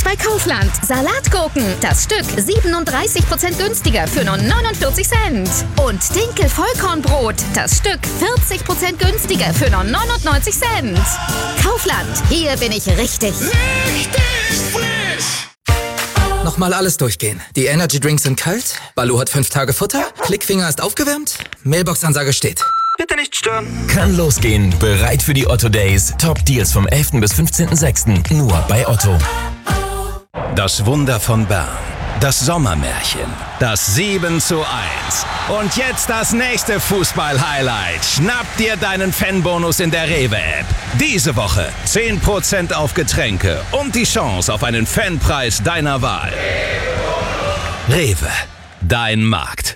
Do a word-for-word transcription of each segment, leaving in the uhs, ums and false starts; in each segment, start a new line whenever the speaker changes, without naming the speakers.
bei Kaufland. Salatgurken, das Stück siebenunddreißig Prozent günstiger für nur neunundvierzig Cent. Und Dinkel-Vollkornbrot, das Stück vierzig Prozent günstiger für nur neunundneunzig Cent. Kaufland, hier bin ich richtig.
Richtig frisch!
Nochmal alles durchgehen. Die Energy Drinks sind kalt, Baloo hat fünf Tage Futter, Klickfinger ist aufgewärmt, Mailbox-Ansage steht.
Bitte nicht stören.
Kann losgehen. Bereit für die Otto Days. Top Deals vom elften bis fünfzehnten sechsten Nur bei Otto.
Das Wunder von Bern. Das Sommermärchen. Das sieben zu eins. Und jetzt das nächste Fußball-Highlight. Schnapp dir deinen Fanbonus in der Rewe-App. Diese Woche zehn Prozent auf Getränke und die Chance auf einen Fanpreis deiner Wahl. Rewe. Dein Markt.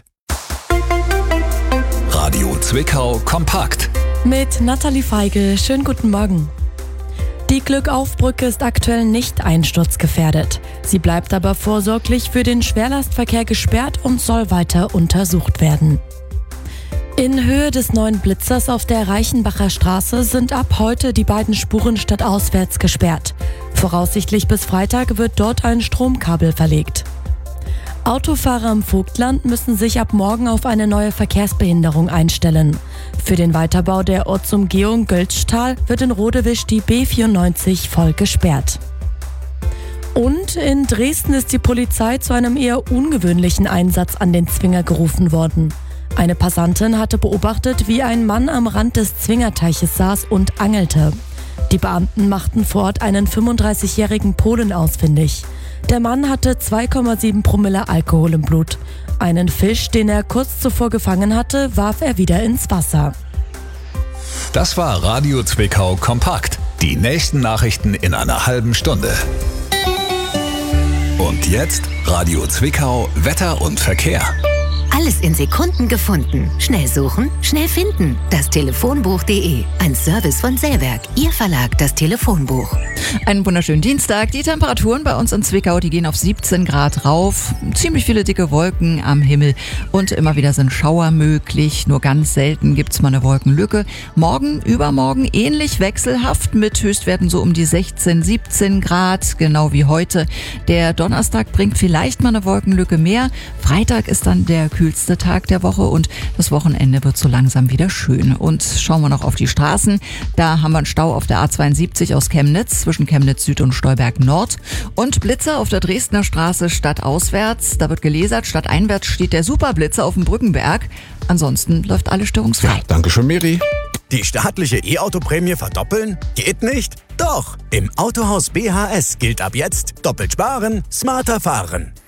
Radio Zwickau kompakt.
Mit Nathalie Feigl. Schönen guten Morgen. Die Glückaufbrücke ist aktuell nicht einsturzgefährdet. Sie bleibt aber vorsorglich für den Schwerlastverkehr gesperrt und soll weiter untersucht werden. In Höhe des neuen Blitzers auf der Reichenbacher Straße sind ab heute die beiden Spuren stadtauswärts gesperrt. Voraussichtlich bis Freitag wird dort ein Stromkabel verlegt. Autofahrer im Vogtland müssen sich ab morgen auf eine neue Verkehrsbehinderung einstellen. Für den Weiterbau der Ortsumgehung Göltzschtal wird in Rodewisch die B vierundneunzig voll gesperrt. Und in Dresden ist die Polizei zu einem eher ungewöhnlichen Einsatz an den Zwinger gerufen worden. Eine Passantin hatte beobachtet, wie ein Mann am Rand des Zwingerteiches saß und angelte. Die Beamten machten vor Ort einen fünfunddreißigjährigen Polen ausfindig. Der Mann hatte zwei Komma sieben Promille Alkohol im Blut. Einen Fisch, den er kurz zuvor gefangen hatte, warf er wieder ins Wasser.
Das war Radio Zwickau kompakt. Die nächsten Nachrichten in einer halben Stunde. Und jetzt Radio Zwickau Wetter und Verkehr.
Alles in Sekunden gefunden. Schnell suchen, schnell finden. Das Telefonbuch punkt de. Ein Service von Sellwerk. Ihr Verlag, das Telefonbuch.
Einen wunderschönen Dienstag. Die Temperaturen bei uns in Zwickau, die gehen auf siebzehn Grad rauf. Ziemlich viele dicke Wolken am Himmel und immer wieder sind Schauer möglich. Nur ganz selten gibt's mal eine Wolkenlücke. Morgen, übermorgen ähnlich wechselhaft mit Höchstwerten so um die sechzehn, siebzehn Grad, genau wie heute. Der Donnerstag bringt vielleicht mal eine Wolkenlücke mehr. Freitag ist dann der kühlste Tag der Woche und das Wochenende wird so langsam wieder schön. Und schauen wir noch auf die Straßen. Da haben wir einen Stau auf der A zweiundsiebzig aus Chemnitz zwischen Chemnitz Süd und Stolberg Nord und Blitzer auf der Dresdner Straße stadtauswärts. Da wird gelasert, stadteinwärts steht der Superblitzer auf dem Brückenberg. Ansonsten läuft alles störungsfrei.
Ja, danke schön, Miri.
Die staatliche E-Auto-Prämie verdoppeln? Geht nicht? Doch! Im Autohaus B H S gilt ab jetzt doppelt sparen, smarter fahren.